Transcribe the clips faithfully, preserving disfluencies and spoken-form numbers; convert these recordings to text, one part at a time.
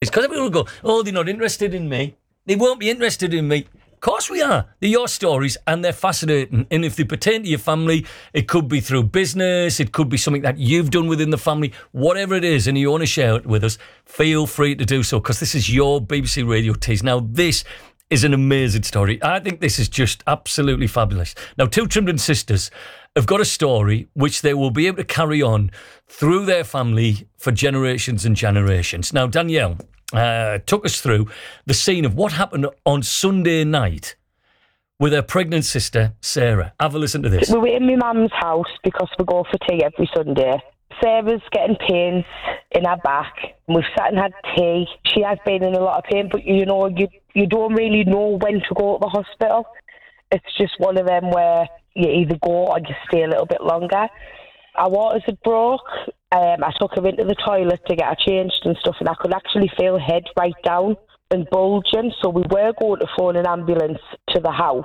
this, because everyone will go, oh, they're not interested in me. They won't be interested in me. Of course we are. They're your stories and they're fascinating. And if they pertain to your family, it could be through business, it could be something that you've done within the family, whatever it is, and you want to share it with us, feel free to do so, because this is your B B C Radio Tease. Now, this is an amazing story. I think this is just absolutely fabulous. Now, two Trimden sisters have got a story which they will be able to carry on through their family for generations and generations. Now, Danielle uh, took us through the scene of what happened on Sunday night with her pregnant sister, Sarah. Have a listen to this. We were in my mum's house because we go for tea every Sunday. Sarah's getting pains in her back. We've sat and had tea. She has been in a lot of pain, but, you know, you, you don't really know when to go to the hospital. It's just one of them where you either go or you stay a little bit longer. Our waters had broke. Um, I took her into the toilet to get her changed and stuff, and I could actually feel her head right down and bulging. So we were going to phone an ambulance to the house,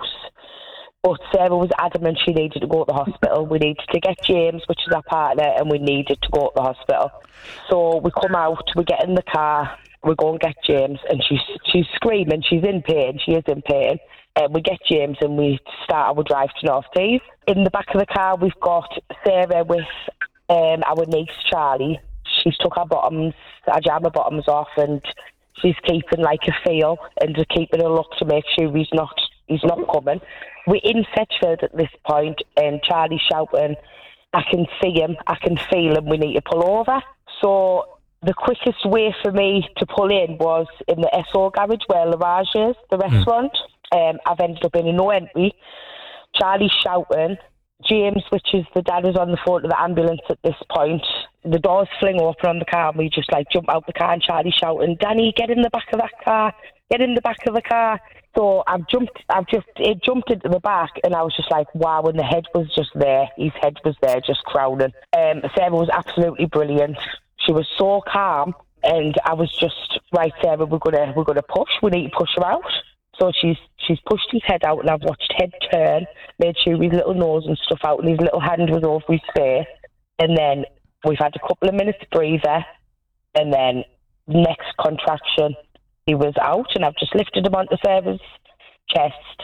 but Sarah was adamant she needed to go to the hospital. We needed to get James, which is our partner, and we needed to go to the hospital. So we come out, we get in the car, we go and get James, and she's she's screaming, she's in pain, she is in pain. And we get James and we start our drive to North Tees. In the back of the car, we've got Sarah with um, our niece, Charlie. She's took her bottoms, her jammer bottoms off, and she's keeping like a feel and just keeping a look to make sure he's not he's not coming. We're in Sedgefield at this point, and Charlie's shouting, I can see him, I can feel him, we need to pull over. So the quickest way for me to pull in was in the S O garage where Larage is, the restaurant. Mm. Um, I've ended up in a no entry. Charlie's shouting. James, which is the dad, was on the phone to the ambulance at this point. The doors fling open on the car and we just like jump out the car, and Charlie's shouting, Danny, get in the back of that car, get in the back of the car. So I've jumped, I've just, it jumped into the back, and I was just like, wow, and the head was just there. His head was there, just crowding. Um, Sarah was absolutely brilliant. She was so calm, and I was just, right, Sarah, we're gonna, we're gonna push. We need to push her out. So she's she's pushed his head out, and I've watched head turn, made sure his little nose and stuff out, and his little hand was over his face. And then we've had a couple of minutes breather, and then next contraction, he was out, and I've just lifted him onto Sarah's chest,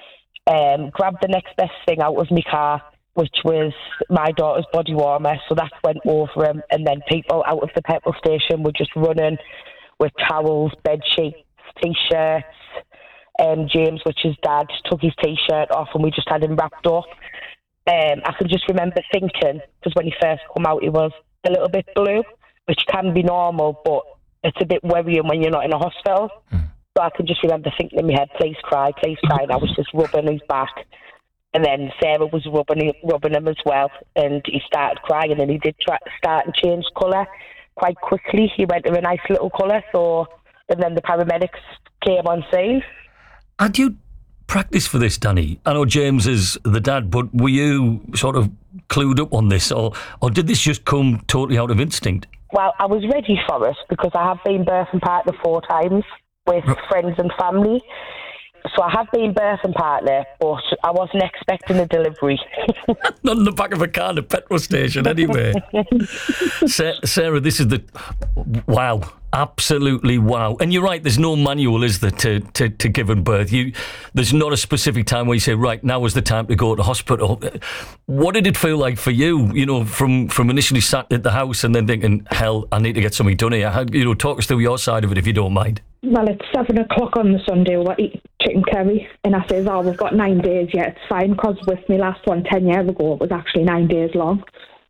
um, grabbed the next best thing out of my car, which was my daughter's body warmer, so that went over him. And then people out of the petrol station were just running with towels, bed sheets, T-shirts. Um, James, which is dad, took his T-shirt off, and we just had him wrapped up. Um, I can just remember thinking, because when he first come out, he was a little bit blue, which can be normal, but it's a bit worrying when you're not in a hospital. Mm. So I can just remember thinking in my head, please cry, please cry, and I was just rubbing his back. And then Sarah was rubbing, rubbing him as well, and he started crying, and he did try, start and change colour quite quickly. He went to a nice little colour, so, and then the paramedics came on scene. Had you practiced for this, Danny? I know James is the dad, but were you sort of clued up on this, or, or did this just come totally out of instinct? Well, I was ready for it because I have been birthing partner four times with R- friends and family. So I have been birthing partner, but I wasn't expecting a delivery. Not in the back of a car at a petrol station, anyway. Sa- Sarah, this is the... Wow. Absolutely wow. And you're right, there's no manual, is there, to, to, to giving birth? You, there's not a specific time where you say, right, now is the time to go to hospital. What did it feel like for you, you know, from, from initially sat at the house and then thinking, hell, I need to get something done here? How, you know, talk us through your side of it, if you don't mind. Well, it's seven o'clock on the Sunday, we're eating chicken curry, and I says, oh, we've got nine days yet, it's fine, because with me last one ten years ago, it was actually nine days long.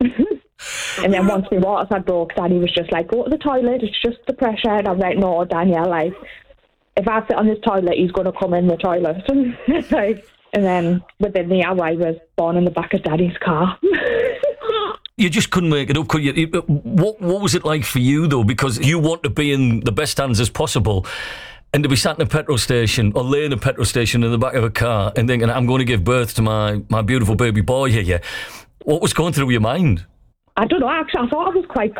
And then once my waters had broke, Danny was just like, go to the toilet, it's just the pressure. And I'm like, no, Danielle, like, if I sit on his toilet, he's going to come in the toilet. Like, and then within the hour, I was born in the back of Daddy's car. You just couldn't make it up, could you? What, what was it like for you, though? Because you want to be in the best hands as possible, and to be sat in a petrol station or laying in a petrol station in the back of a car and thinking, I'm going to give birth to my, my beautiful baby boy here. What was going through your mind? I don't know, actually, I thought I was quite